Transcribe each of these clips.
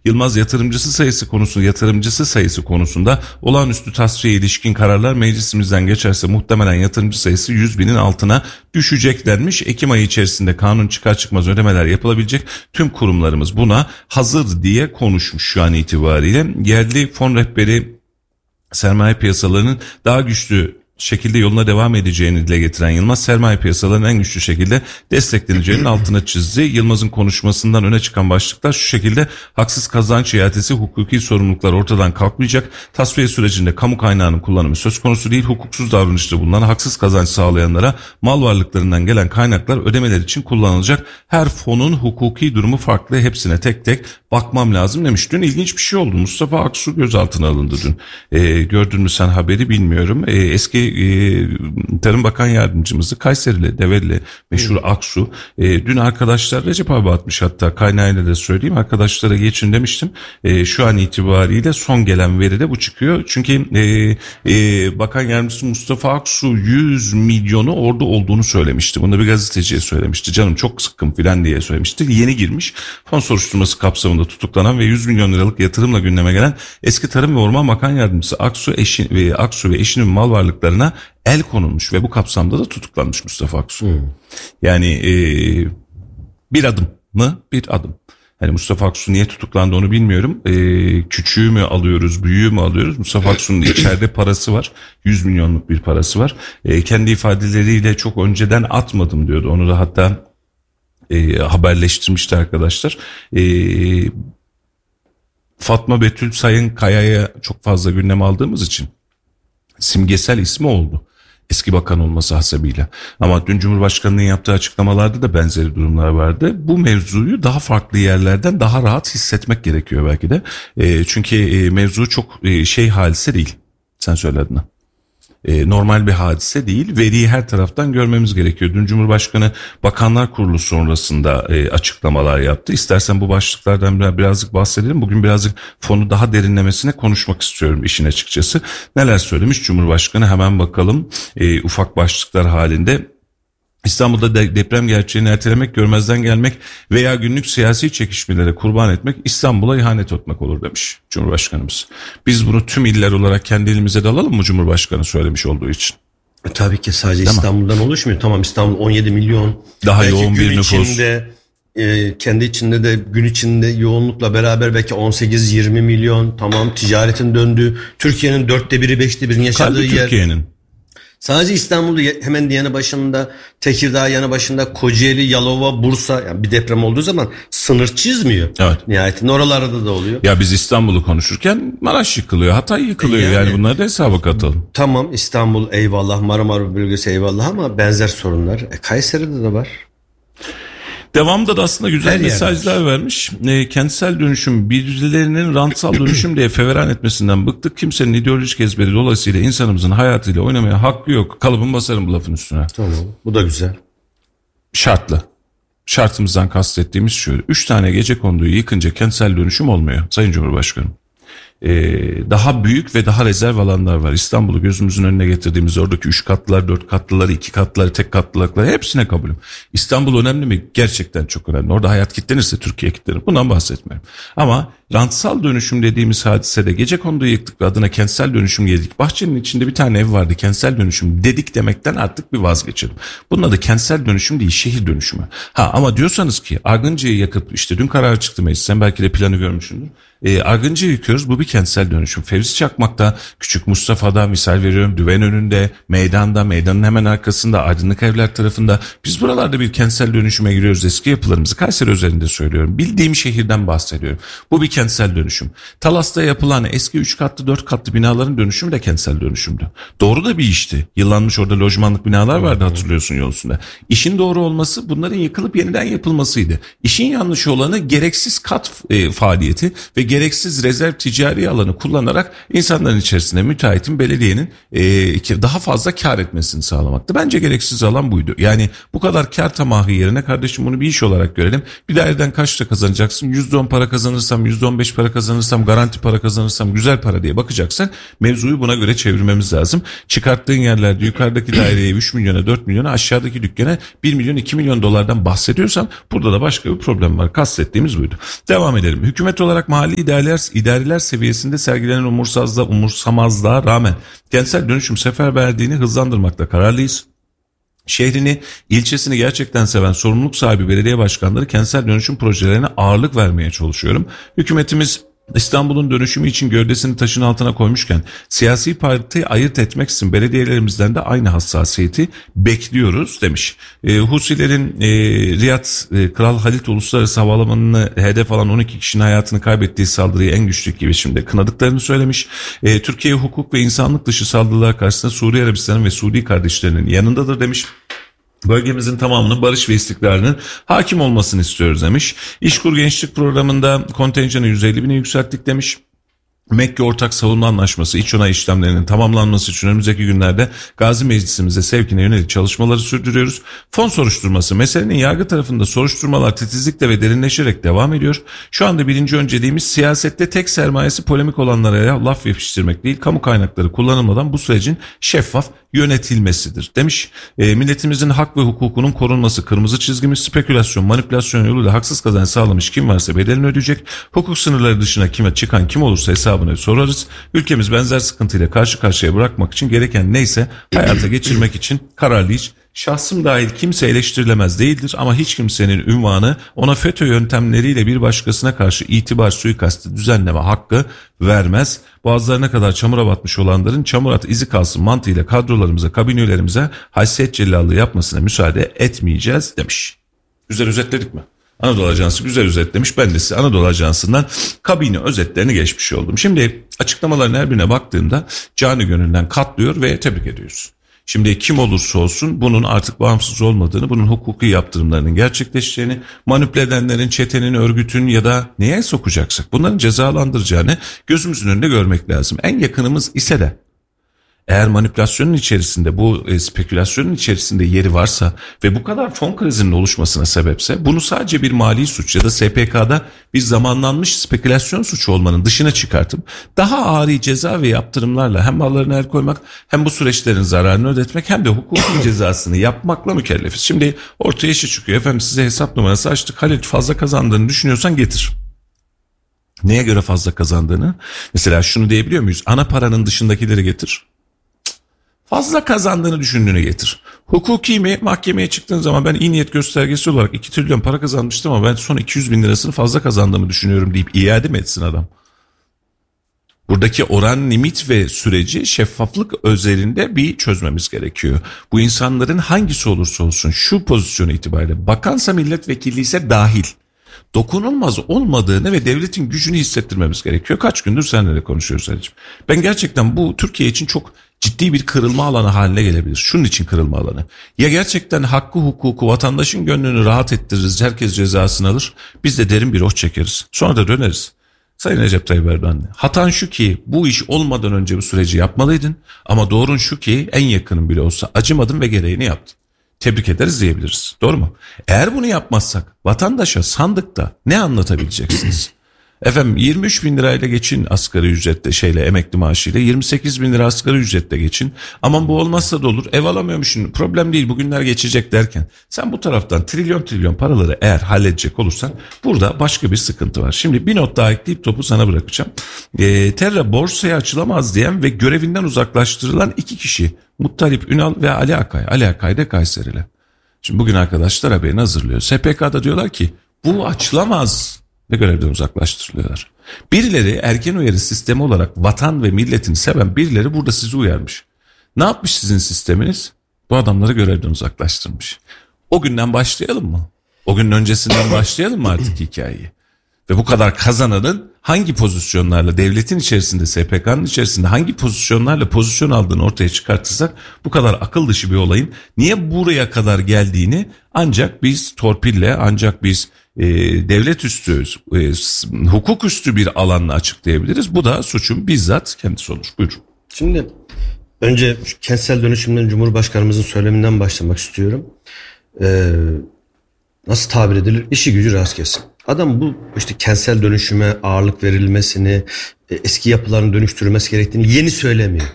Yılmaz yatırımcısı sayısı konusunda olağanüstü tasfiye ilişkin kararlar meclisimizden geçerse muhtemelen yatırımcı sayısı 100.000'in altına düşecek denmiş. Ekim ayı içerisinde kanun çıkar çıkmaz ödemeler yapılabilecek, tüm kurumlarımız buna hazır diye konuşmuş şu an itibariyle. Yerli fon rehberi sermaye piyasalarının daha güçlü şekilde yoluna devam edeceğini dile getiren Yılmaz, sermaye piyasalarının en güçlü şekilde destekleneceğinin altına çizdi. Yılmaz'ın konuşmasından öne çıkan başlıklar şu şekilde: haksız kazanç iadesi, hukuki sorumluluklar ortadan kalkmayacak. Tasfiye sürecinde kamu kaynağının kullanımı söz konusu değil. Hukuksuz davranışta bulunan, haksız kazanç sağlayanlara mal varlıklarından gelen kaynaklar ödemeler için kullanılacak. Her fonun hukuki durumu farklı. Hepsine tek tek bakmam lazım demiş. Dün ilginç bir şey oldu. Mustafa Aksu gözaltına alındı dün. Gördün mü sen haberi bilmiyorum. Eski Tarım Bakan Yardımcımızı, Kayserili, Develi meşhur Aksu. Dün arkadaşlar, Recep abi atmış hatta, kaynağıyla da söyleyeyim, arkadaşlara geçin demiştim. Şu an itibariyle son gelen veride bu çıkıyor. Çünkü Bakan Yardımcısı Mustafa Aksu 100 milyonu orada olduğunu söylemişti. Bunu bir gazeteciye söylemişti. Canım çok sıkkın filan diye söylemişti. Yeni girmiş. Fon soruşturması kapsamında tutuklanan ve 100 milyon liralık yatırımla gündeme gelen eski Tarım ve Orman Bakan Yardımcısı Aksu ve eşinin mal varlıklarına el konulmuş ve bu kapsamda da tutuklanmış Mustafa Aksu. Yani bir adım mı? Bir adım. Hani Mustafa Aksu niye tutuklandı onu bilmiyorum. Küçüğü mü alıyoruz, büyüğü mü alıyoruz? Mustafa Aksu'nun içeride parası var. 100 milyonluk bir parası var. Kendi ifadeleriyle çok önceden atmadım diyordu. Onu da hatta haberleştirmişti arkadaşlar. Fatma Betül Sayın Kaya'ya çok fazla gündem aldığımız için simgesel ismi oldu, eski bakan olması hasebiyle. Ama dün Cumhurbaşkanı'nın yaptığı açıklamalarda da benzeri durumlar vardı. Bu mevzuyu daha farklı yerlerden daha rahat hissetmek gerekiyor belki de. Çünkü mevzu çok hadise değil. Sen söyle adına. Normal bir hadise değil. Veriyi her taraftan görmemiz gerekiyor. Dün Cumhurbaşkanı Bakanlar Kurulu sonrasında açıklamalar yaptı. İstersen bu başlıklardan birazcık bahsedelim. Bugün birazcık fonu daha derinlemesine konuşmak istiyorum işin açıkçası. Neler söylemiş Cumhurbaşkanı, hemen bakalım ufak başlıklar halinde. İstanbul'da deprem gerçeğini ertelemek, görmezden gelmek veya günlük siyasi çekişmelere kurban etmek İstanbul'a ihanet etmek olur demiş Cumhurbaşkanımız. Biz bunu tüm iller olarak kendi elimize de alalım mı Cumhurbaşkanı söylemiş olduğu için? Tabii ki sadece tamam. İstanbul'dan oluşmuyor. Tamam, İstanbul 17 milyon. Daha belki yoğun bir nüfus. Kendi içinde de gün içinde yoğunlukla beraber belki 18-20 milyon. Tamam, ticaretin döndüğü, Türkiye'nin 1/4 5'te yaşadığı yer. Türkiye'nin. Sadece İstanbul'da hemen yanı başında, Tekirdağ yanı başında, Kocaeli, Yalova, Bursa, yani bir deprem olduğu zaman sınır çizmiyor. Evet. Nihayetinde oralarda da oluyor. Ya biz İstanbul'u konuşurken Maraş yıkılıyor, Hatay yıkılıyor, yani bunları da hesaba katalım. Tamam, İstanbul eyvallah, Marmara bölgesi eyvallah ama benzer sorunlar Kayseri'de de var. Devamında da aslında güzel mesajlar vermiş. Kentsel dönüşüm, birilerinin rantsal dönüşüm diye feveran etmesinden bıktık. Kimsenin ideolojik ezberi dolayısıyla insanımızın hayatıyla oynamaya hakkı yok. Kalıbın basarım bu lafın üstüne. Tamam, bu da güzel. Şartlı. Şartımızdan kastettiğimiz şu: 3 tane gecekonduyu yıkınca kentsel dönüşüm olmuyor Sayın Cumhurbaşkanım. Daha büyük ve daha rezerv alanlar var. İstanbul'u gözümüzün önüne getirdiğimiz oradaki 3 katlılar, 4 katlıları, 2 katlıları, tek katlılıkları hepsine kabulüm. İstanbul önemli mi? Gerçekten çok önemli. Orada hayat kilitlenirse Türkiye kilitlenir. Bundan bahsetmiyorum. Ama rantsal dönüşüm dediğimiz hadisede gecekonduyu yıktık ve adına kentsel dönüşüm dedik. Bahçenin içinde bir tane ev vardı, kentsel dönüşüm dedik demekten artık bir vazgeçelim. Bunun adı kentsel dönüşüm değil, şehir dönüşümü. Ama diyorsanız ki Argıncı'yı yakıp, işte dün karar çıktı meclisten, belki de planı görmüşsündür. Argıncı'yı yıkıyoruz, bu bir kentsel dönüşüm. Fevzi Çakmak'ta, Küçük Mustafa'da, misal veriyorum, Düven önünde, meydanda, meydanın hemen arkasında, Aydınlık Evler tarafında, biz buralarda bir kentsel dönüşüme giriyoruz. Eski yapılarımızı, Kayseri özelinde söylüyorum, bildiğim şehirden bahsediyorum. Bu bir kentsel dönüşüm. Talas'ta yapılan eski 3 katlı 4 katlı binaların dönüşümü de kentsel dönüşümdü. Doğru da bir işti. Yıllanmış orada lojmanlık binalar vardı, hatırlıyorsun yol üstünde. İşin doğru olması bunların yıkılıp yeniden yapılmasıydı. İşin yanlış olanı gereksiz kat faaliyeti ve gereksiz rezerv ticari ticari alanı kullanarak insanların içerisinde müteahhitin, belediyenin daha fazla kar etmesini sağlamaktı. Bence gereksiz alan buydu. Yani bu kadar kar tamahı yerine kardeşim bunu bir iş olarak görelim. Bir daireden kaçta kazanacaksın? %10 para kazanırsam, %15 para kazanırsam, garanti para kazanırsam güzel para diye bakacaksan mevzuyu buna göre çevirmemiz lazım. Çıkarttığın yerlerde yukarıdaki daireye 3 milyona 4 milyona, aşağıdaki dükkana 1 milyon 2 milyon dolardan bahsediyorsam burada da başka bir problem var. Kastettiğimiz buydu. Devam edelim. Hükümet olarak mahalli idareler seviyesinde sergilenen umursamazlığa rağmen kentsel dönüşüm seferberliğini hızlandırmakta kararlıyız. Şehrini, ilçesini gerçekten seven sorumluluk sahibi belediye başkanları kentsel dönüşüm projelerine ağırlık vermeye çalışıyorum. Hükümetimiz İstanbul'un dönüşümü için gövdesini taşın altına koymuşken siyasi parti ayırt etmeksizin belediyelerimizden de aynı hassasiyeti bekliyoruz demiş. Husilerin Riyad Kral Halid Uluslararası Havalimanı'nı hedef alan 12 kişinin hayatını kaybettiği saldırıyı en güçlü biçimde kınadıklarını söylemiş. Türkiye hukuk ve insanlık dışı saldırılar karşısında Suriye Arabistan'ın ve Suudi kardeşlerinin yanındadır demiş. Bölgemizin tamamının barış ve istikrarının hakim olmasını istiyoruz demiş. İşkur Gençlik Programı'nda kontenjanı 150 bine yükselttik demiş. Mekke Ortak Savunma Anlaşması iç onay işlemlerinin tamamlanması için önümüzdeki günlerde Gazi Meclisimize sevkine yönelik çalışmaları sürdürüyoruz. Fon soruşturması, meselenin yargı tarafında soruşturmalar titizlikle ve derinleşerek devam ediyor. Şu anda birinci önceliğimiz siyasette tek sermayesi polemik olanlara laf yetiştirmek değil, kamu kaynakları kullanılmadan bu sürecin şeffaf yönetilmesidir demiş. Milletimizin hak ve hukukunun korunması kırmızı çizgimiz, spekülasyon, manipülasyon yoluyla haksız kazanç sağlamış kim varsa bedelini ödeyecek. Hukuk sınırları dışına çıkan kim olursa hesabını sorarız. Ülkemiz benzer sıkıntıyla karşı karşıya bırakmak için gereken neyse hayata geçirmek için kararlıyız. Şahsım dahil kimse eleştirilemez değildir ama hiç kimsenin ünvanı ona FETÖ yöntemleriyle bir başkasına karşı itibar suikastı düzenleme hakkı vermez. Boğazlarına kadar çamura batmış olanların çamur at izi kalsın mantığıyla kadrolarımıza, kabinlerimize haysiyet cellallığı yapmasına müsaade etmeyeceğiz demiş. Güzel özetledik mi? Anadolu Ajansı güzel özetlemiş. Ben de size Anadolu Ajansı'ndan kabine özetlerini geçmiş oldum. Şimdi açıklamaların her birine baktığımda canı gönülden katlıyor ve tebrik ediyoruz. Şimdi kim olursa olsun bunun artık bağımsız olmadığını, bunun hukuki yaptırımlarının gerçekleşeceğini, manipüle edenlerin, çetenin, örgütün ya da neye sokacaksak bunların cezalandıracağını gözümüzün önünde görmek lazım. En yakınımız ise de eğer manipülasyonun içerisinde, bu spekülasyonun içerisinde yeri varsa ve bu kadar fon krizinin oluşmasına sebepse bunu sadece bir mali suç ya da SPK'da bir zamanlanmış spekülasyon suçu olmanın dışına çıkartıp daha ağır ceza ve yaptırımlarla hem mallarına el koymak hem bu süreçlerin zararını ödetmek hem de hukuki cezasını yapmakla mükellefiz. Şimdi ortaya işi çıkıyor. Efendim size hesap numarası açtık. Halit fazla kazandığını düşünüyorsan getir. Neye göre fazla kazandığını? Mesela şunu diyebiliyor muyuz? Ana paranın dışındakileri getir. Fazla kazandığını düşündüğünü getir. Hukuki mi? Mahkemeye çıktığın zaman ben iyi niyet göstergesi olarak 2 trilyon para kazanmıştım ama ben son 200 bin lirasını fazla kazandığımı düşünüyorum deyip iade mi etsin adam? Buradaki oran, limit ve süreci şeffaflık özelinde bir çözmemiz gerekiyor. Bu insanların hangisi olursa olsun şu pozisyonu itibariyle bakansa milletvekilliyse dahil dokunulmaz olmadığını ve devletin gücünü hissettirmemiz gerekiyor. Kaç gündür seninle konuşuyoruz Ali'cim. Ben gerçekten bu Türkiye için çok ciddi bir kırılma alanı haline gelebilir. Şunun için kırılma alanı. Ya gerçekten hakkı, hukuku, vatandaşın gönlünü rahat ettiririz, herkes cezasını alır. Biz de derin bir oh çekeriz. Sonra da döneriz. Sayın Recep Tayyip Erdoğan, hatan şu ki bu iş olmadan önce bu süreci yapmalıydın. Ama doğrun şu ki en yakının bile olsa acımadın ve gereğini yaptın. Tebrik ederiz diyebiliriz. Doğru mu? Eğer bunu yapmazsak vatandaşa sandıkta ne anlatabileceksiniz? Efendim 23 bin lirayla geçin asgari ücretle emekli maaşıyla, 28 bin lira asgari ücretle geçin. Aman bu olmazsa da olur, ev alamıyormuşsun, problem değil, bugünler geçecek derken sen bu taraftan trilyon paraları eğer halledecek olursan burada başka bir sıkıntı var. Şimdi bir not daha ekleyip topu sana bırakacağım. Terra borsaya açılamaz diyen ve görevinden uzaklaştırılan 2 kişi Muttalip Ünal ve Ali Akay. Ali Akay da Kayserili. Şimdi bugün arkadaşlar haberini hazırlıyor. SPK'da diyorlar ki bu açılamaz ve görevden uzaklaştırılıyorlar. Birileri erken uyarı sistemi olarak vatan ve milletini seven birileri burada sizi uyarmış. Ne yapmış sizin sisteminiz? Bu adamları görevden uzaklaştırmış. O günden başlayalım mı? O günün öncesinden başlayalım mı artık hikayeyi? Ve bu kadar kazananın hangi pozisyonlarla devletin içerisinde, SPK'nın içerisinde hangi pozisyonlarla pozisyon aldığını ortaya çıkartırsak bu kadar akıl dışı bir olayın niye buraya kadar geldiğini ancak biz torpille, ancak biz devlet üstü, hukuk üstü bir alanla açıklayabiliriz. Bu da suçun bizzat kendisi olur. Buyurun. Şimdi önce kentsel dönüşümden Cumhurbaşkanımızın söyleminden başlamak istiyorum. Nasıl tabir edilir? İşi gücü rast gelsin. Adam bu işte kentsel dönüşüme ağırlık verilmesini, eski yapıların dönüştürülmesi gerektiğini yeni söylemiyor.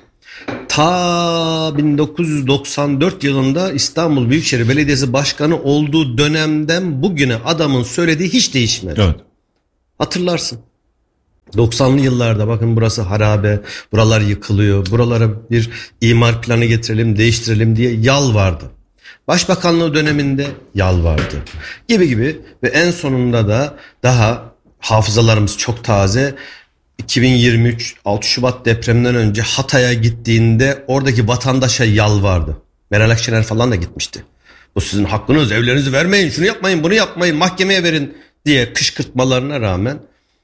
Ta 1994 yılında İstanbul Büyükşehir Belediyesi Başkanı olduğu dönemden bugüne adamın söylediği hiç değişmedi. Evet. Hatırlarsın. 90'lı yıllarda bakın burası harabe, buralar yıkılıyor, buralara bir imar planı getirelim, değiştirelim diye yalvardı. Başbakanlığı döneminde yalvardı. Gibi ve en sonunda da daha hafızalarımız çok taze. 2023 6 Şubat depreminden önce Hatay'a gittiğinde oradaki vatandaşa yalvardı. Meral Akşener falan da gitmişti. Bu sizin hakkınız, evlerinizi vermeyin, şunu yapmayın, bunu yapmayın, mahkemeye verin diye kışkırtmalarına rağmen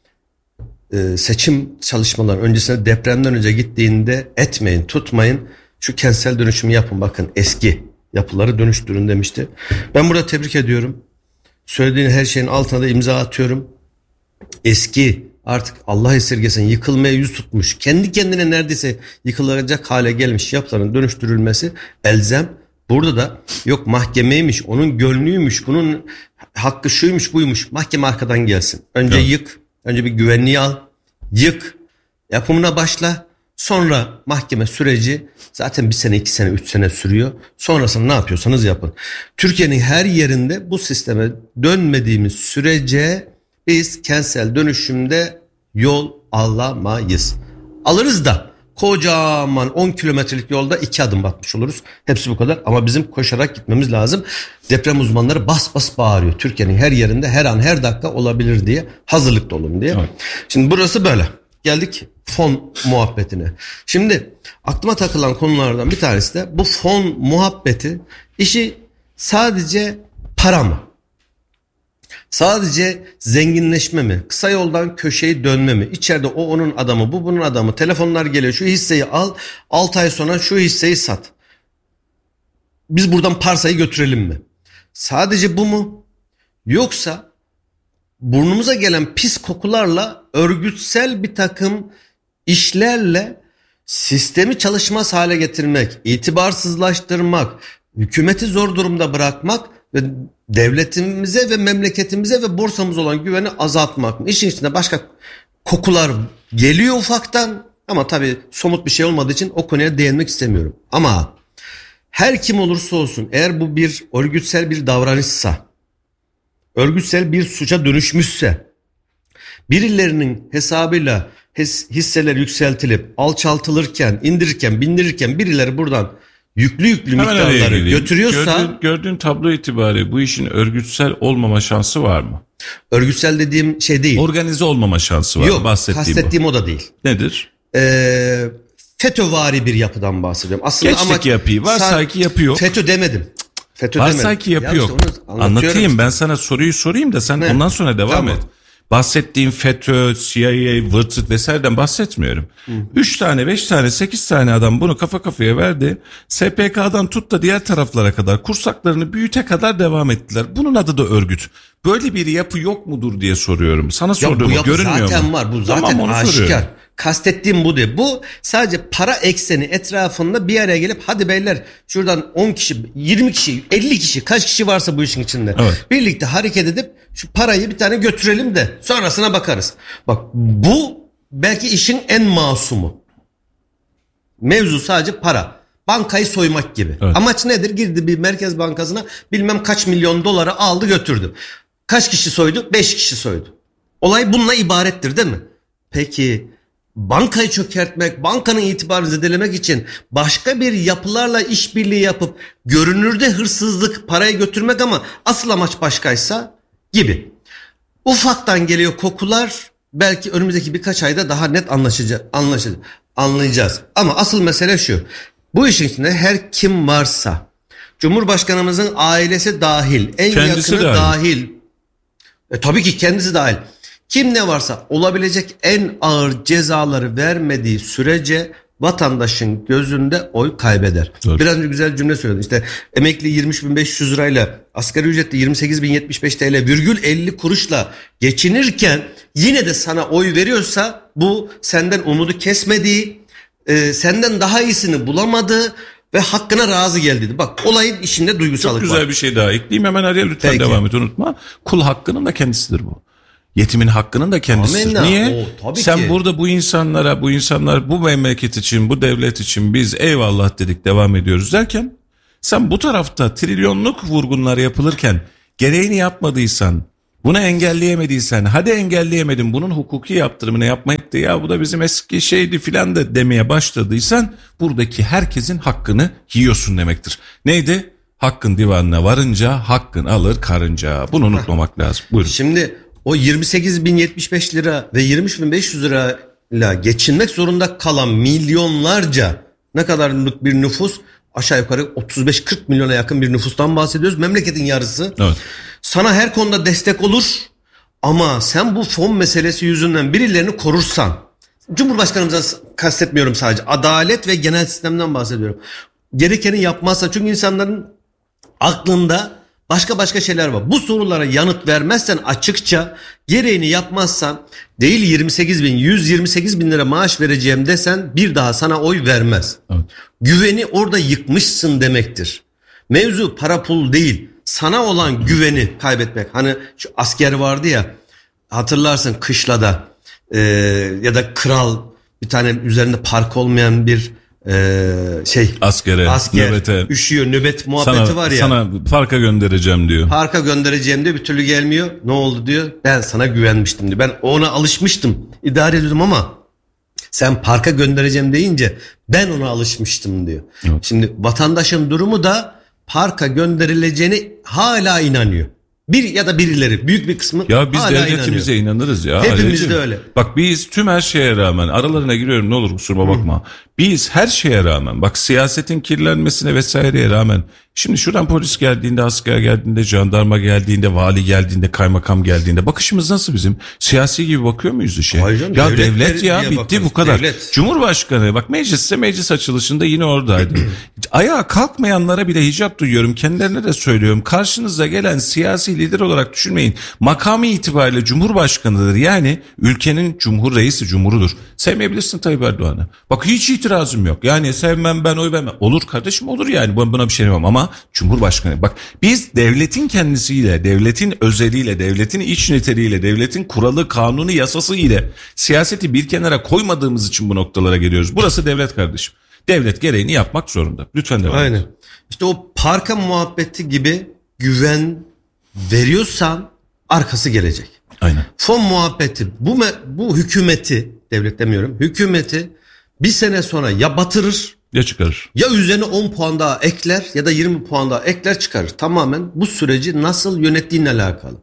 seçim çalışmaları öncesinde depremden önce gittiğinde etmeyin, tutmayın, şu kentsel dönüşümü yapın, bakın eski yapıları dönüştürün demişti. Ben burada tebrik ediyorum. Söylediğin her şeyin altına da imza atıyorum. Eski, artık Allah esirgesin, yıkılmaya yüz tutmuş, kendi kendine neredeyse yıkılacak hale gelmiş yapıların dönüştürülmesi elzem. Burada da yok mahkemeymiş, onun gönlüymüş, bunun hakkı şuymuş buymuş, mahkeme arkadan gelsin. Önce yık, önce bir güvenliği al, yık, yapımına başla. Sonra mahkeme süreci zaten 1 sene, 2 sene, 3 sene sürüyor. Sonrasında ne yapıyorsanız yapın. Türkiye'nin her yerinde bu sisteme dönmediğimiz sürece biz kentsel dönüşümde yol alamayız. Alırız da kocaman 10 kilometrelik yolda 2 adım batmış oluruz. Hepsi bu kadar ama bizim koşarak gitmemiz lazım. Deprem uzmanları bas bas bağırıyor. Türkiye'nin her yerinde her an her dakika olabilir diye, hazırlıklı olun diye. Evet. Şimdi burası böyle. Geldik fon muhabbetine. Şimdi aklıma takılan konulardan bir tanesi de bu fon muhabbeti. İşi sadece para mı? Sadece zenginleşme mi? Kısa yoldan köşeyi dönme mi? İçeride o onun adamı, bu bunun adamı. Telefonlar geliyor, şu hisseyi al, 6 ay sonra şu hisseyi sat. Biz buradan parsayı götürelim mi? Sadece bu mu? Yoksa burnumuza gelen pis kokularla örgütsel bir takım işlerle sistemi çalışmaz hale getirmek, itibarsızlaştırmak, hükümeti zor durumda bırakmak ve devletimize ve memleketimize ve borsamız olan güveni azaltmak mı? İşin içinde başka kokular geliyor ufaktan ama tabii somut bir şey olmadığı için o konuya değinmek istemiyorum. Ama her kim olursa olsun eğer bu bir örgütsel bir davranışsa, örgütsel bir suça dönüşmüşse, birilerinin hesabıyla hisseler yükseltilip alçaltılırken, indirirken, bindirirken birileri buradan yüklü miktarları götürüyorsa... Gördüğün tablo itibariyle bu işin örgütsel olmama şansı var mı? Örgütsel dediğim şey değil. Organize olmama şansı var. Yok, kastettiğim o da değil. Nedir? FETÖ'vari bir yapıdan bahsediyorum. Aslında Geçtik yapıyı. Varsayki yapı yok. FETÖ demedim. Varsayki yapı yok. İşte anlatayım, ben sana soruyu sorayım da sen ondan sonra devam et. Bahsettiğim FETÖ, CIA, Vırtıt vesaireden bahsetmiyorum. 3 tane, 5 tane, 8 tane adam bunu kafa kafaya verdi. SPK'dan tut da diğer taraflara kadar, kursaklarını büyüte kadar devam ettiler. Bunun adı da örgüt. Böyle bir yapı yok mudur diye soruyorum. Sana sorduğumu görünmüyor mu? Bu zaten var. Bu zaten aşikar. Kastettiğim bu değil. Bu sadece para ekseni etrafında bir araya gelip hadi beyler şuradan 10 kişi, 20 kişi, 50 kişi, kaç kişi varsa bu işin içinde. Evet. Birlikte hareket edip şu parayı bir tane götürelim de sonrasına bakarız. Bak bu belki işin en masumu. Mevzu sadece para. Bankayı soymak gibi. Evet. Amaç nedir? Girdi bir Merkez Bankası'na bilmem kaç milyon doları aldı götürdü. Kaç kişi soydu? 5 kişi soydu. Olay bununla ibarettir değil mi? Peki bankayı çökertmek, bankanın itibarını zedelemek için başka bir yapılarla işbirliği yapıp görünürde hırsızlık, parayı götürmek ama asıl amaç başkaysa gibi. Ufaktan geliyor kokular, belki önümüzdeki birkaç ayda daha net anlayacağız. Ama asıl mesele şu. Bu işin içinde her kim varsa, Cumhurbaşkanımızın ailesi dahil, en kendisi yakını dahil. Tabii ki kendisi dahil. Kim ne varsa olabilecek en ağır cezaları vermediği sürece vatandaşın gözünde oy kaybeder. Doğru. Biraz önce güzel cümle söyledin. İşte emekli 23.500 lirayla, asgari ücretli 28.075 TL virgül 50 kuruşla geçinirken yine de sana oy veriyorsa bu senden umudu kesmediği, senden daha iyisini bulamadığı ve hakkına razı geldi. Bak, olayın içinde duygusallık var. Çok güzel bir şey daha ekleyeyim hemen araya, lütfen Peki. devam et, unutma. Kul hakkının da kendisidir bu. Yetimin hakkının da kendisidir. Amenna. Niye? Tabii Sen ki. burada bu insanlar bu memleket için, bu devlet için biz eyvallah dedik, devam ediyoruz derken, sen bu tarafta trilyonluk vurgunlar yapılırken gereğini yapmadıysan, bunu engelleyemediysen, hadi engelleyemedin, bunun hukuki yaptırımını yapmayıp da ya bu da bizim eski şeydi filan da demeye başladıysan, buradaki herkesin hakkını yiyorsun demektir. Neydi? Hakkın divanına varınca hakkın alır karınca. Bunu unutmamak lazım. Buyurun. Şimdi o 28.075 lira ve 23.500 lirayla geçinmek zorunda kalan milyonlarca, ne kadarlık bir nüfus? Aşağı yukarı 35-40 milyona yakın bir nüfustan bahsediyoruz. Memleketin yarısı. Evet. Sana her konuda destek olur ama sen bu fon meselesi yüzünden birilerini korursan, Cumhurbaşkanımıza kastetmiyorum sadece, adalet ve genel sistemden bahsediyorum. Gerekeni yapmazsa, çünkü insanların aklında başka şeyler var. Bu sorulara yanıt vermezsen, açıkça gereğini yapmazsan, değil 128 bin lira maaş vereceğim desen, bir daha sana oy vermez. Evet. Güveni orada yıkmışsın demektir. Mevzu para pul değil. Sana olan güveni kaybetmek. Hani şu asker vardı ya, hatırlarsın kışlada ya da kral, bir tane üzerinde park olmayan bir asker nöbete, üşüyor, nöbet muhabbeti var ya. Sana parka göndereceğim diyor. Parka göndereceğim diyor, bir türlü gelmiyor. Ne oldu diyor. Ben sana güvenmiştim diyor. Ben ona alışmıştım. İdare ediyordum ama sen parka göndereceğim deyince ben ona alışmıştım diyor. Evet. Şimdi vatandaşın durumu da parka gönderileceğine hala inanıyor. Bir ya da birileri, büyük bir kısmı Ya biz hala devletimize inanırız ya. Hepimiz Ali'ciğim. de öyle. Bak biz tüm her şeye rağmen, aralarına giriyorum ne olur kusuruma bakma. Biz her şeye rağmen, bak siyasetin kirlenmesine vesaireye rağmen, şimdi şuradan polis geldiğinde, asker geldiğinde, jandarma geldiğinde, vali geldiğinde, kaymakam geldiğinde bakışımız nasıl bizim? Siyasi gibi bakıyor muyuz işe? Hayır canım, Ya devlet diye ya, bitti bakarız. bu kadar. Devlet. Cumhurbaşkanı bak, meclis açılışında yine oradaydı. Ayağa kalkmayanlara bile hicap duyuyorum. Kendilerine de söylüyorum. Karşınıza gelen siyasi lider olarak düşünmeyin. Makamı itibariyle Cumhurbaşkanıdır. Yani ülkenin reisi cumhurudur. Sevmeyebilirsin Tayyip Erdoğan'ı. Bak hiç itirazım yok. Yani sevmem, ben oy vermem. Olur kardeşim, olur yani. Ben buna bir şey demem ama Cumhurbaşkanı. Bak biz devletin kendisiyle, devletin özeliyle, devletin iç niteliğiyle, devletin kuralı, kanunu, yasası ile siyaseti bir kenara koymadığımız için bu noktalara geliyoruz. Burası devlet kardeşim. Devlet gereğini yapmak zorunda. Lütfen devam et. Aynen. İşte o parka muhabbeti gibi güven veriyorsan arkası gelecek. Aynen. Fon muhabbeti bu hükümeti, devlet demiyorum, hükümeti bir sene sonra ya batırır, Ya çıkarır. ya üzerine 10 puan daha ekler ya da 20 puan daha ekler, çıkarır. Tamamen bu süreci nasıl yönettiğinle alakalı.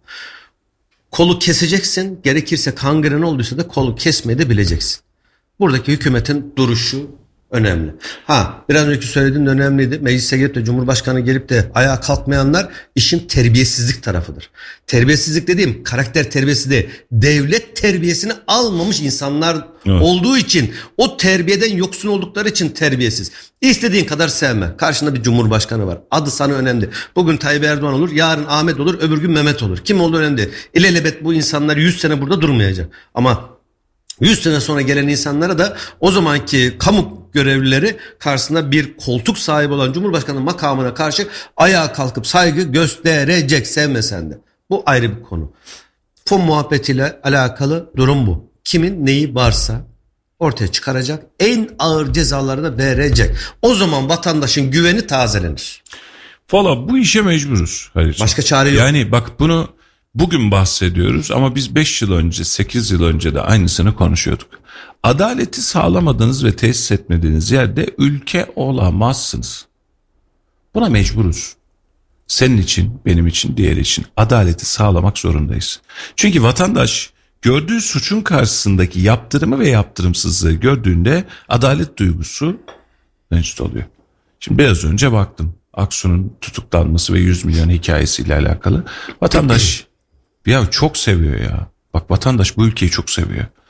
Kolu keseceksin, gerekirse kangren olduysa da kolu kesmeyi de bileceksin. Buradaki hükümetin duruşu önemli. Biraz önceki söylediğin önemliydi. Meclise gelip de Cumhurbaşkanı gelip de ayağa kalkmayanlar işin terbiyesizlik tarafıdır. Terbiyesizlik dediğim karakter terbiyesi değil. Devlet terbiyesini almamış insanlar olduğu için, o terbiyeden yoksun oldukları için terbiyesiz. İstediğin kadar sevme. Karşında bir Cumhurbaşkanı var. Adı sana önemli. Bugün Tayyip Erdoğan olur, yarın Ahmet olur, öbür gün Mehmet olur. Kim olduğu önemli değil. İlelebet bu insanlar 100 sene burada durmayacak. Ama 100 sene sonra gelen insanlara da o zamanki kamu görevlileri karşısında bir koltuk sahibi olan Cumhurbaşkanı makamına karşı ayağa kalkıp saygı gösterecek, sevmesen de. Bu ayrı bir konu. Fon muhabbetiyle alakalı durum bu. Kimin neyi varsa ortaya çıkaracak, en ağır cezaları da verecek. O zaman vatandaşın güveni tazelenir. Valla bu işe mecburuz. Başka çare yok. Yani bak bunu bugün bahsediyoruz ama biz 5 yıl önce, 8 yıl önce de aynısını konuşuyorduk. Adaleti sağlamadığınız ve tesis etmediğiniz yerde ülke olamazsınız. Buna mecburuz. Senin için, benim için, diğeri için adaleti sağlamak zorundayız. Çünkü vatandaş gördüğü suçun karşısındaki yaptırımı ve yaptırımsızlığı gördüğünde adalet duygusu mevcut oluyor. Şimdi biraz önce baktım. Aksu'nun tutuklanması ve 100 milyon hikayesiyle alakalı. Vatandaş ya çok seviyor ya. Bak vatandaş bu ülkeyi çok seviyor.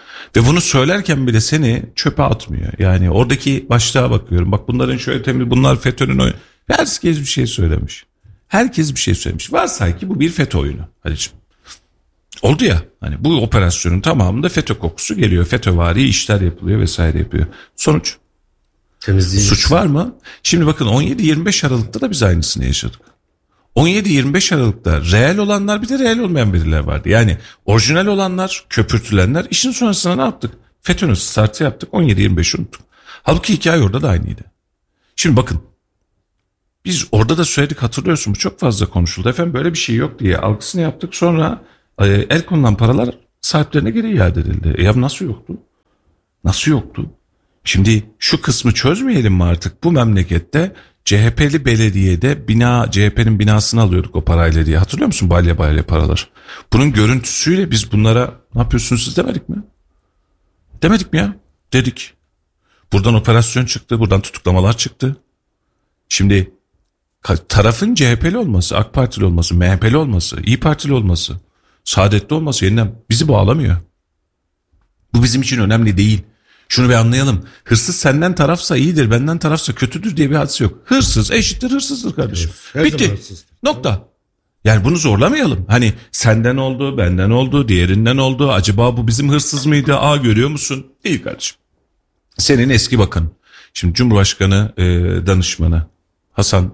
Ve bunu söylerken bile seni çöpe atmıyor. Yani oradaki başlığa bakıyorum. Bak bunların şöyle temiz, bunlar FETÖ'nün oyunu. Herkes bir şey söylemiş. Herkes bir şey söylemiş. Varsay ki bu bir FETÖ oyunu Halicim. Oldu ya, hani bu operasyonun tamamında FETÖ kokusu geliyor. FETÖvari işler yapılıyor vesaire yapıyor. Sonuç? Suç var mı? Şimdi bakın 17-25 Aralık'ta da biz aynısını yaşadık. 17-25 Aralık'ta reel olanlar, bir de reel olmayan veriler vardı. Yani orijinal olanlar, köpürtülenler, işin sonrasında ne yaptık? FETÖ'nün startı yaptık, 17-25'i unuttuk. Halbuki hikaye orada da aynıydı. Şimdi bakın, biz orada da söyledik, hatırlıyorsun, bu çok fazla konuşuldu. Efendim böyle bir şey yok diye algısını yaptık. Sonra el konulan paralar sahiplerine geri iade edildi. Ya nasıl yoktu? Nasıl yoktu? Şimdi şu kısmı çözmeyelim mi artık? Bu memlekette CHP'li belediyede CHP'nin binasını alıyorduk o parayla diye. Hatırlıyor musun balya paralar? Bunun görüntüsüyle biz bunlara ne yapıyorsunuz siz demedik mi? Demedik mi ya? Dedik. Buradan operasyon çıktı, buradan tutuklamalar çıktı. Şimdi tarafın CHP'li olması, AK Partili olması, MHP'li olması, İYİ Partili olması, Saadetli olması yeniden bizi bağlamıyor. Bu bizim için önemli değil. Şunu bir anlayalım. Hırsız senden tarafsa iyidir, benden tarafsa kötüdür diye bir hadise yok. Hırsız eşittir hırsızdır kardeşim. Evet, bitti. Nokta. Yani bunu zorlamayalım. Hani senden oldu, benden oldu, diğerinden oldu. Acaba bu bizim hırsız mıydı? Görüyor musun? Değil kardeşim. Senin eski bakan. Şimdi Cumhurbaşkanı danışmanı Hasan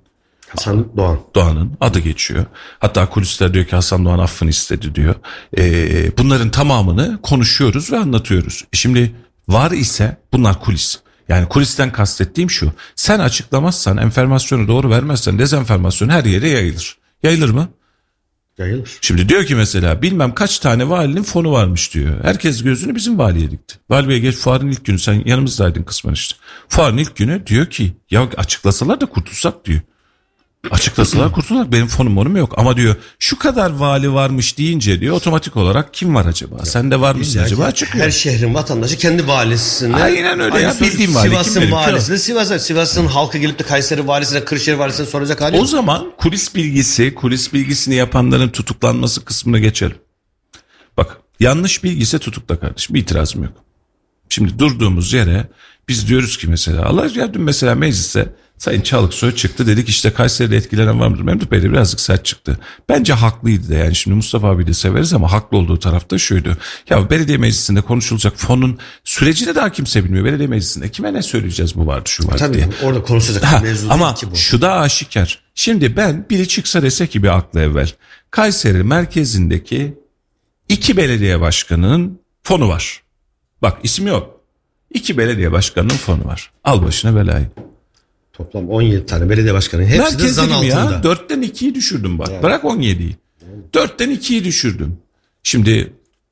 Doğan'ın adı geçiyor. Hatta kulisler diyor ki Hasan Doğan affını istedi diyor. Bunların tamamını konuşuyoruz ve anlatıyoruz. Şimdi var ise bunlar kulis. Yani kulisten kastettiğim şu. Sen açıklamazsan, enformasyonu doğru vermezsen dezenformasyon her yere yayılır. Yayılır mı? Yayılır. Şimdi diyor ki mesela bilmem kaç tane valinin fonu varmış diyor. Herkes gözünü bizim valiye dikti. Vali Bey geç fuarın ilk günü, sen yanımızdaydın kısmen işte. Fuarın ilk günü diyor ki ya açıklasalar da kurtulsak diyor. Açıklasalar kurtulsak, benim fonum yok. Ama diyor şu kadar vali varmış deyince diyor otomatik olarak kim var acaba? Sen de var mısın acaba? Çıkıyor. Her şehrin vatandaşı kendi valisine. Aynen öyle ya, bildiğim vali. Sivas'ın valisine, Sivas'ın halkı gelip de Kayseri valisine, Kırşehir valisine soracak hali. O zaman kulis bilgisini yapanların tutuklanması kısmına geçelim. Bak yanlış bilgiyse tutukla kardeşim, bir itirazım yok. Şimdi durduğumuz yere biz diyoruz ki mesela Allah ya dün mesela mecliste Sayın Çağlıksoy çıktı, dedik işte Kayseri'de etkilenen var mıdır? Memduh Bey de birazcık sert çıktı. Bence haklıydı da, yani şimdi Mustafa abi de severiz ama haklı olduğu tarafta şuydu. Ya belediye meclisinde konuşulacak fonun sürecini daha kimse bilmiyor. Belediye meclisinde kime ne söyleyeceğiz, bu vardı şu vardı diye. Orada konuşacak mevzu ama ki bu. Şu da aşikar. Şimdi biri çıksa dese ki bir aklı evvel Kayseri merkezindeki 2 belediye başkanının fonu var. Bak isim yok. 2 belediye başkanının fonu var. Al başına belayı. Toplam 17 tane belediye başkanı. Hepsi de zan altında. Ya, 4'ten 2'yi düşürdüm bak. Yani. Bırak 17'yi. 4'ten 2'yi düşürdüm. Şimdi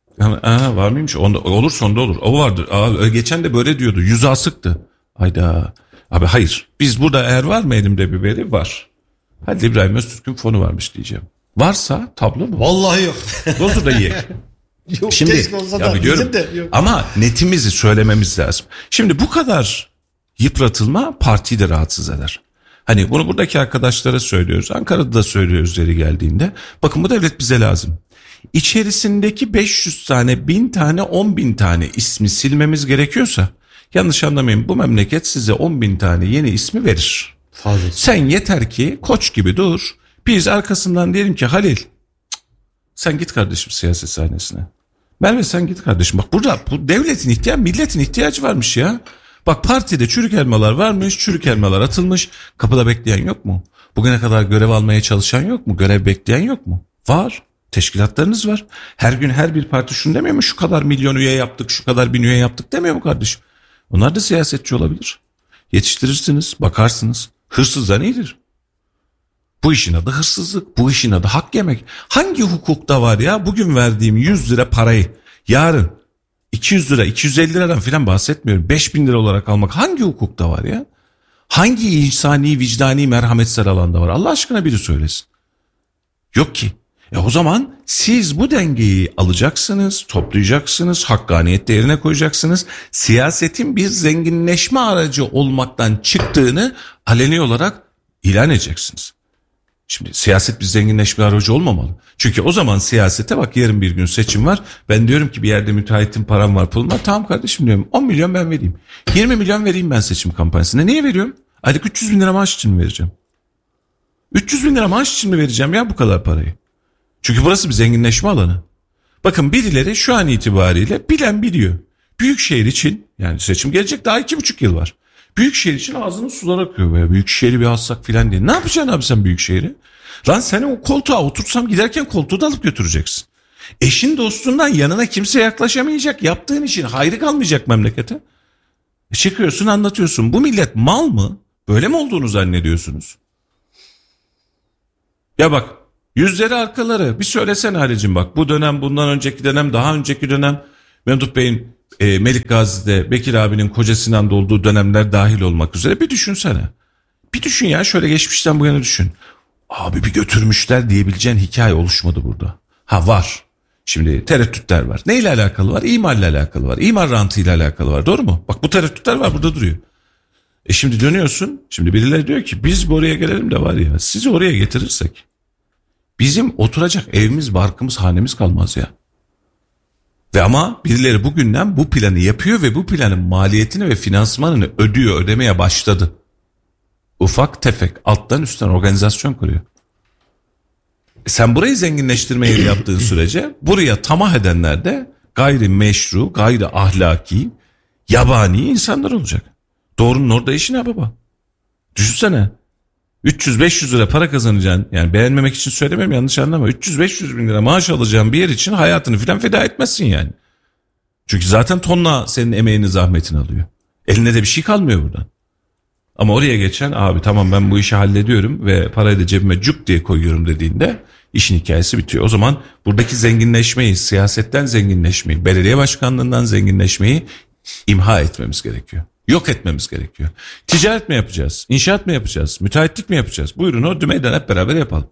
var mıymış? Olur sonda olur. O vardır. Geçen de böyle diyordu. 100 asıktı. Hayda. Abi hayır. Biz burada eğer var mı elimde bir veri? Var. Hadi İbrahim Öztürk'ün fonu varmış diyeceğim. Varsa tablo mu? Vallahi yok. Dozu da yiyek. Yok, şimdi ya biliyorum ama netimizi söylememiz lazım. Şimdi bu kadar yıpratılma partiyi de rahatsız eder. Hani bunu buradaki arkadaşlara söylüyoruz. Ankara'da da söylüyoruz yeri geldiğinde. Bakın bu devlet bize lazım. İçerisindeki 500 tane, 1000 tane, 10.000 tane ismi silmemiz gerekiyorsa, yanlış anlamayın, bu memleket size 10.000 tane yeni ismi verir. Fazla. Sen yeter ki koç gibi dur. Biz arkasından diyelim ki Halil sen git kardeşim siyaset sahnesine. Merve sen git kardeşim. Bak burada bu devletin milletin ihtiyacı varmış ya. Bak partide çürük elmalar varmış, çürük elmalar atılmış. Kapıda bekleyen yok mu? Bugüne kadar görev almaya çalışan yok mu? Görev bekleyen yok mu? Var. Teşkilatlarınız var. Her gün her bir parti şunu demiyor mu? Şu kadar milyon üye yaptık, şu kadar bin üye yaptık demiyor mu kardeşim? Onlar da siyasetçi olabilir. Yetiştirirsiniz, bakarsınız. Hırsızdan iyidir. Bu işin adı hırsızlık. Bu işin adı hak yemek. Hangi hukukta var ya bugün verdiğim 100 lira parayı yarın 200 lira 250 liradan filan bahsetmiyorum. 5.000 lira olarak almak hangi hukukta var ya? Hangi insani vicdani merhametsel alanda var? Allah aşkına biri söylesin. Yok ki. O zaman siz bu dengeyi alacaksınız, toplayacaksınız, hakkaniyet değerine koyacaksınız. Siyasetin bir zenginleşme aracı olmaktan çıktığını aleni olarak ilan edeceksiniz. Şimdi siyaset bir zenginleşme aracı olmamalı. Çünkü o zaman siyasete bak, yarın bir gün seçim var. Ben diyorum ki bir yerde müteahhitin param var, pulum var. Tamam kardeşim diyorum, 10 milyon ben vereyim. 20 milyon vereyim ben seçim kampanyasında. Niye veriyorum? Aylık 300 bin lira maaş için mi vereceğim? 300 bin lira maaş için mi vereceğim ya bu kadar parayı? Çünkü burası bir zenginleşme alanı. Bakın birileri şu an itibariyle bilen biliyor. Büyükşehir için, yani seçim gelecek, daha 2,5 yıl var. Büyükşehir için ağzının sular akıyor veya Büyükşehir'i bir alsak filan diye. Ne yapacaksın abi sen Büyükşehir'i? Lan seni o koltuğa otursam giderken koltuğu da alıp götüreceksin. Eşin dostundan yanına kimse yaklaşamayacak. Yaptığın işin hayrı kalmayacak memlekete. Çıkıyorsun anlatıyorsun. Bu millet mal mı? Böyle mi olduğunu zannediyorsunuz? Ya bak, yüzleri arkaları bir söylesene Halicim, bak bu dönem, bundan önceki dönem, daha önceki dönem, Memduh Bey'in Melik Gazi'de Bekir abinin Koca Sinan'da olduğu dönemler dahil olmak üzere bir düşünsene. Bir düşün ya, şöyle geçmişten bu yana düşün. Abi bir götürmüşler diyebileceğin hikaye oluşmadı burada. Ha var. Şimdi tereddütler var. Neyle alakalı var? İmarla alakalı var. İmar rantıyla alakalı var. Doğru mu? Bak bu tereddütler var, burada duruyor. Şimdi dönüyorsun. Şimdi birileri diyor ki biz oraya gelelim de var ya, sizi oraya getirirsek bizim oturacak evimiz, barkımız, hanemiz kalmaz ya. Ve ama birileri bugünden bu planı yapıyor ve bu planın maliyetini ve finansmanını ödemeye başladı. Ufak tefek alttan üstten organizasyon kuruyor. Sen burayı zenginleştirmeye yaptığın sürece buraya tamah edenler de gayri meşru, gayri ahlaki, yabani insanlar olacak. Doğrunun orada işi ne baba? Düşünsene. 300-500 lira para kazanacaksın. Yani beğenmemek için söylemem, yanlış anlama. 300-500 bin lira maaş alacağın bir yer için hayatını filan feda etmezsin yani. Çünkü zaten tonla senin emeğini, zahmetini alıyor. Eline de bir şey kalmıyor buradan. Ama oraya geçen abi tamam ben bu işi hallediyorum ve parayı da cebime cuk diye koyuyorum dediğinde işin hikayesi bitiyor. O zaman buradaki zenginleşmeyi, siyasetten zenginleşmeyi, belediye başkanlığından zenginleşmeyi imha etmemiz gerekiyor. Yok etmemiz gerekiyor. Ticaret mi yapacağız? İnşaat mı yapacağız? Müteahhitlik mi yapacağız? Buyurun o meydan hep beraber yapalım.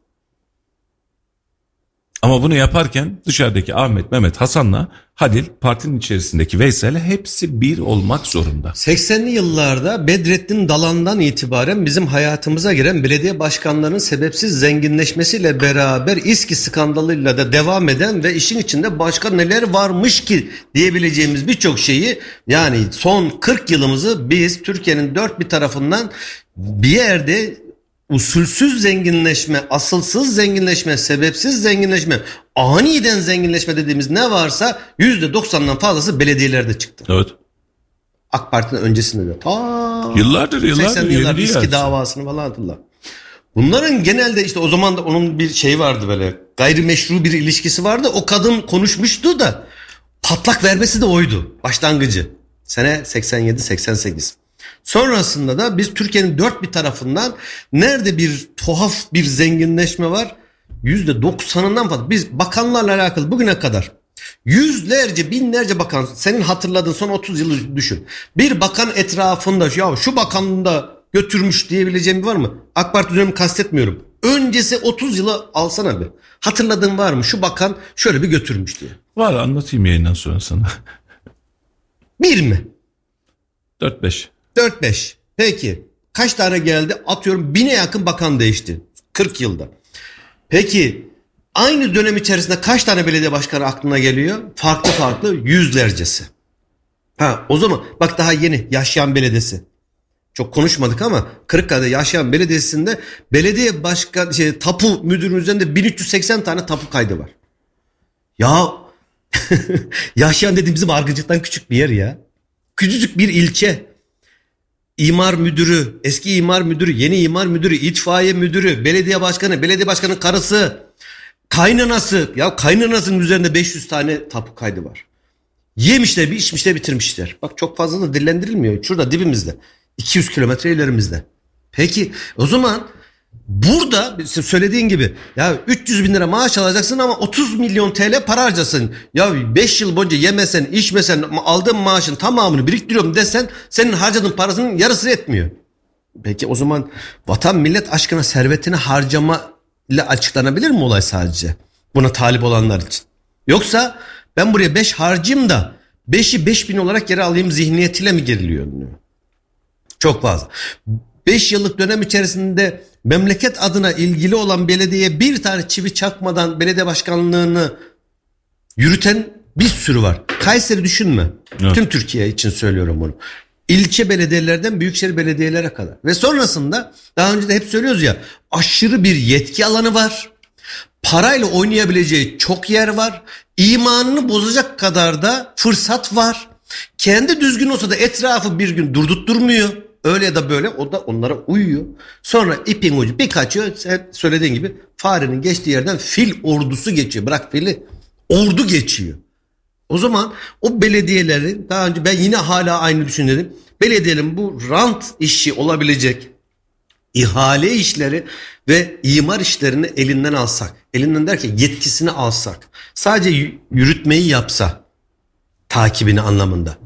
Ama bunu yaparken dışarıdaki Ahmet, Mehmet, Hasan'la Halil, partinin içerisindeki Veysel'le hepsi bir olmak zorunda. 80'li yıllarda Bedrettin Dalan'dan itibaren bizim hayatımıza giren belediye başkanlarının sebepsiz zenginleşmesiyle beraber İSKİ skandalıyla da devam eden ve işin içinde başka neler varmış ki diyebileceğimiz birçok şeyi, yani son 40 yılımızı biz Türkiye'nin dört bir tarafından bir yerde usulsüz zenginleşme, asılsız zenginleşme, sebepsiz zenginleşme, aniden zenginleşme dediğimiz ne varsa %90'dan fazlası belediyelerde çıktı. Evet. AK Parti'nin öncesinde de. Yıllardır 80'li yıllar İSKİ yani. davasını falan hatırla. Bunların genelde işte o zaman da onun bir şeyi vardı, böyle gayrimeşru bir ilişkisi vardı. O kadın konuşmuştu da patlak vermesi de oydu başlangıcı. Sene 87-88. Sonrasında da biz Türkiye'nin dört bir tarafından nerede bir tuhaf bir zenginleşme var, %90'ından fazla. Biz bakanlarla alakalı bugüne kadar yüzlerce, binlerce bakan, senin hatırladığın son 30 yılı düşün. Bir bakan etrafında ya şu bakan da götürmüş diyebileceğim var mı? AK Parti dönemi kastetmiyorum. Öncesi 30 yılı alsana bir. Hatırladığın var mı? Şu bakan şöyle bir götürmüş diye. Var, anlatayım yayından sonra sana. Bir mi? 4-5. 4-5. Peki kaç tane geldi? Atıyorum 1000'e yakın bakan değişti 40 yılda. Peki aynı dönem içerisinde kaç tane belediye başkanı aklına geliyor? Farklı yüzlercesi. O zaman bak daha yeni Yaşayan Belediyesi. Çok konuşmadık ama Kırıkkale'de Yaşayan Belediyesi'nde belediye başkan tapu müdürünün üzerinde 1380 tane tapu kaydı var. Ya Yaşayan dediğim bizim Argıcık'tan küçük bir yer ya. Küçücük bir ilçe. İmar müdürü, eski imar müdürü, yeni imar müdürü, itfaiye müdürü, belediye başkanının karısı, kaynanası. Ya kaynanasının üzerinde 500 tane tapu kaydı var. Yemişler, bir içmişler, bitirmişler. Bak çok fazla da dillendirilmiyor. Şurada dibimizde. 200 kilometre ilerimizde. Peki o zaman burada söylediğin gibi ya 300 bin lira maaş alacaksın ama 30 milyon TL para harcasın. Ya 5 yıl boyunca yemesen, içmesen, aldığın maaşın tamamını biriktiriyorum desen senin harcadığın parasının yarısı etmiyor. Peki o zaman vatan millet aşkına servetini harcama ile açıklanabilir mi olay sadece? Buna talip olanlar için. Yoksa ben buraya 5 harcayayım da 5'i 5000 olarak geri alayım zihniyetiyle mi geriliyor? Çok fazla. 5 yıllık dönem içerisinde memleket adına ilgili olan belediyeye bir tane çivi çakmadan belediye başkanlığını yürüten bir sürü var. Kayseri düşünme. Evet. Tüm Türkiye için söylüyorum bunu. İlçe belediyelerden büyükşehir belediyelere kadar. Ve sonrasında daha önce de hep söylüyoruz ya, aşırı bir yetki alanı var. Parayla oynayabileceği çok yer var. İmanını bozacak kadar da fırsat var. Kendi düzgün olsa da etrafı bir gün durdurtturmuyor. Öyle ya da böyle o da onlara uyuyor. Sonra ipin ucu bir kaçıyor. Sen söylediğin gibi farenin geçtiği yerden fil ordusu geçiyor. Bırak fili, ordu geçiyor. O zaman o belediyelerin, daha önce ben yine hala aynı düşünüyorum. Belediyelerin bu rant işi olabilecek ihale işleri ve imar işlerini elinden alsak. Elinden derken yetkisini alsak. Sadece yürütmeyi yapsa, takibini anlamında.